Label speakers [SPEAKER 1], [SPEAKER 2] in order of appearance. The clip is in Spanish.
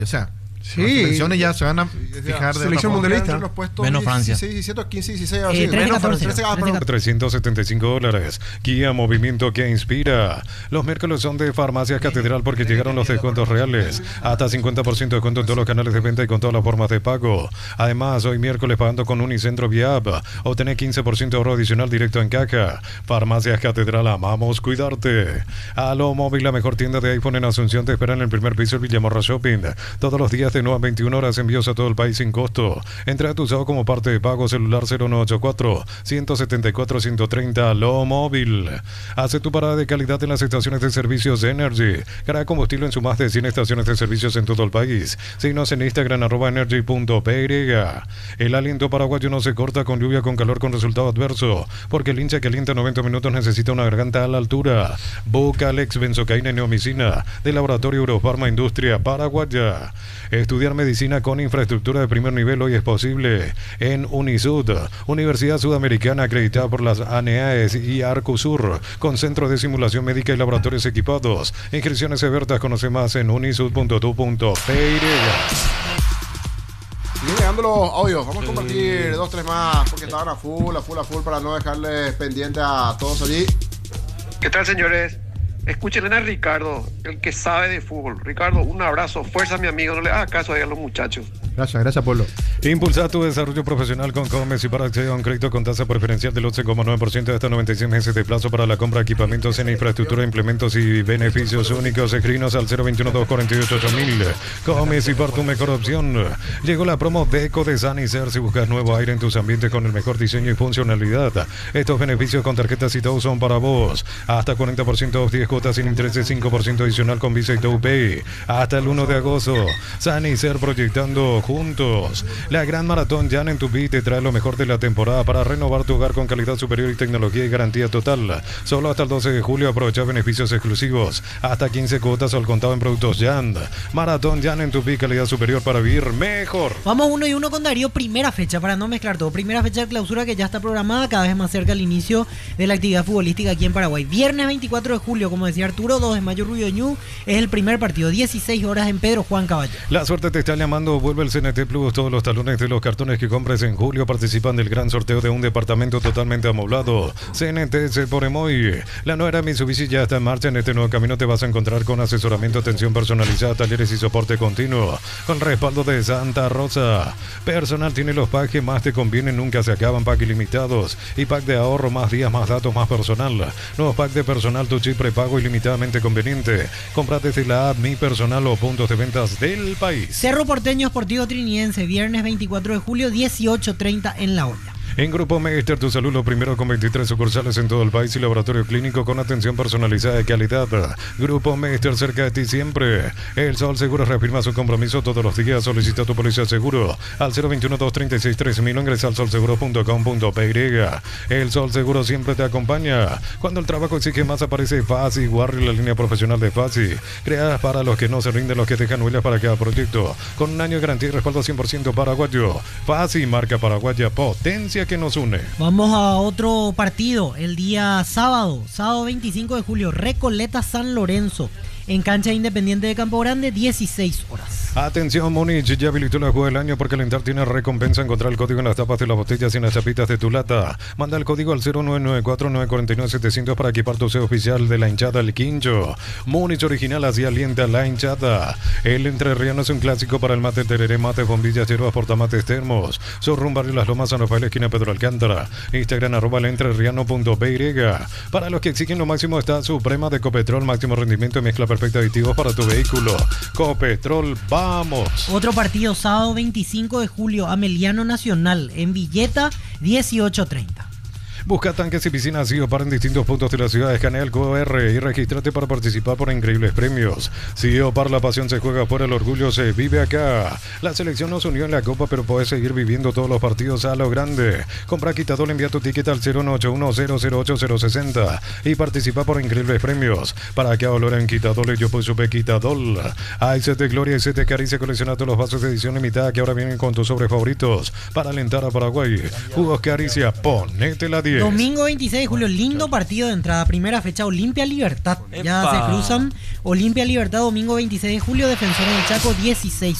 [SPEAKER 1] O sea,
[SPEAKER 2] Sí.
[SPEAKER 1] las selecciones ya se van a fijar de
[SPEAKER 2] Selección
[SPEAKER 1] una forma.
[SPEAKER 2] mundialista.
[SPEAKER 3] Los puestos
[SPEAKER 4] Menos Francia.
[SPEAKER 3] 16, 17, 15, 16,
[SPEAKER 5] 13, 14,
[SPEAKER 6] 375 dólares. Guía movimiento que inspira. Los miércoles son de Farmacias Catedral porque llegaron los descuentos reales. Hasta 50% de descuento en todos los canales de venta y con todas las formas de pago. Además, hoy miércoles pagando con Unicentro Viap, obtener 15% de ahorro adicional directo en caja. Farmacias Catedral, amamos cuidarte. Aló Móvil, la mejor tienda de iPhone en Asunción, te espera en el primer piso del Villamorra Shopping. Todos los días de 9 a 21 horas, envíos a todo el país sin costo. Entra a tu usado como parte de pago, celular 0984-174-130. Aló Móvil. Hace tu parada de calidad en las estaciones de servicios de Energy. Carga combustible en sus más de 100 estaciones de servicios en todo el país. Síguenos en Instagram @energy.py. El aliento paraguayo no se corta con lluvia, con calor, con resultado adverso, porque el hincha que alienta 90 minutos necesita una garganta a la altura. Bucalex, benzocaína y neomicina, de Laboratorio Eurofarma Industria Paraguaya. Estudiar medicina con infraestructura de primer nivel hoy es posible en Unisud, Universidad Sudamericana acreditada por las ANEAES y Arcusur, con centro de simulación médica y laboratorios equipados. Inscripciones abiertas, conoce más en unisud.tu.py.
[SPEAKER 3] Siguen llegando los audios. Vamos a compartir 2, 3 más porque estaban a full para no dejarles pendiente a todos allí.
[SPEAKER 7] ¿Qué tal, señores? Escuchen a Ricardo, el que sabe de fútbol. Ricardo, un abrazo, fuerza, mi amigo. No le hagas caso ahí a los muchachos.
[SPEAKER 1] Gracias, Pablo.
[SPEAKER 6] Impulsa tu desarrollo profesional con Comes y para acceder a un crédito con tasa preferencial del 11,9% de hasta 96 meses de plazo para la compra de equipamientos en infraestructura, implementos y beneficios únicos. Escrinos al 021-248-8000. Comes y por tu mejor opción. Llegó la promo Deco de Sanicer. Si buscas nuevo aire en tus ambientes con el mejor diseño y funcionalidad, estos beneficios con tarjetas y todo son para vos. Hasta 40% off, 10 cuotas sin intereses, 5% adicional con Visa y Pay. Hasta el 1 de agosto. Sanicer, proyectando juntos. La Gran Maratón Jan en Tupi te trae lo mejor de la temporada para renovar tu hogar con calidad superior y tecnología y garantía total. Solo hasta el 12 de julio aprovecha beneficios exclusivos. Hasta 15 cuotas al contado en productos Jan. Maratón Jan en Tupi, calidad superior para vivir mejor.
[SPEAKER 5] Vamos 1-1 con Darío, primera fecha, para no mezclar todo. Primera fecha de clausura que ya está programada, cada vez más cerca al inicio de la actividad futbolística aquí en Paraguay. Viernes 24 de julio, como decía Arturo, 2 de mayo, Rubio Ñu, es el primer partido, 16 horas en Pedro Juan Caballo.
[SPEAKER 6] La suerte te está llamando, vuelve el CNT Plus, todos los talones de los cartones que compres en julio participan del gran sorteo de un departamento totalmente amoblado. CNT por Emoy. La nueva Mitsubishi ya está en marcha. En este nuevo camino te vas a encontrar con asesoramiento, atención personalizada, talleres y soporte continuo, con respaldo de Santa Rosa. Personal tiene los packs que más te convienen, nunca se acaban, pack ilimitados y pack de ahorro, más días, más datos, más personal. Nuevos pack de personal, tu chip prepago ilimitadamente conveniente. Compra desde la app Mi Personal o puntos de ventas del país.
[SPEAKER 5] Cerro Porteño Esportivo Trinidense, viernes 24 de julio, 18:30 en La Olla.
[SPEAKER 6] En Grupo Meister, tu salud lo primero, con 23 sucursales en todo el país y laboratorio clínico con atención personalizada de calidad. Grupo Meister, cerca de ti siempre. El Sol Seguro reafirma su compromiso todos los días. Solicita tu póliza seguro al 021-236-3000 o ingresa al solseguro.com.py. El Sol Seguro siempre te acompaña. Cuando el trabajo exige más, aparece Fasi Warrior, la línea profesional de Fasi, creada para los que no se rinden, los que dejan huellas para cada proyecto, con un año de garantía y respaldo 100% paraguayo. Fasi, marca paraguaya, potencia que nos une.
[SPEAKER 5] Vamos a otro partido el día sábado 25 de julio, Recoleta San Lorenzo, en cancha Independiente de Campo Grande, 16 horas.
[SPEAKER 6] Atención, Múnich ya habilitó la jugada del año porque el Inter tiene recompensa. Encontrar el código en las tapas de las botellas y en las tapitas de tu lata. Manda el código al 0994-949-700 para equipar tu sello oficial de la hinchada El Quincho. Múnich original, así alienta la hinchada. El entrerriano es un clásico para el mate, tereré, mate, bombillas, hierbas, portamates, termos. Surrum, Barrio Las Lomas, San Rafael, esquina Pedro Alcántara. Instagram @elentreRriano.py. Para los que exigen lo máximo está Suprema de Copetrol, máximo rendimiento y mezcla perfecta de aditivos para tu vehículo. Copetrol, vamos.
[SPEAKER 5] Otro partido sábado 25 de julio, Ameliano Nacional, en Villeta, 18:30.
[SPEAKER 6] Busca tanques y piscinas Siopar en distintos puntos de la ciudad. Escanea el QR y regístrate para participar por increíbles premios. Siopar, la pasión se juega afuera, el orgullo se vive acá. La selección nos unió en la Copa, pero puedes seguir viviendo todos los partidos a lo grande. Compra Quitador, envía tu ticket al 01810080060 y participa por increíbles premios. Para que olor en Quitador, yo pues supe Quitador. Ay, se te gloria y se te caricia, colecciona todos los vasos de edición limitada que ahora vienen con tus sobres favoritos para alentar a Paraguay. Jugos Caricia, ponete la 10. 10.
[SPEAKER 5] Domingo 26 de julio, lindo partido de entrada. Primera fecha, Olimpia Libertad. Ya
[SPEAKER 2] Epa.
[SPEAKER 5] se cruzan. Olimpia Libertad, domingo 26 de julio, Defensores del Chaco 16.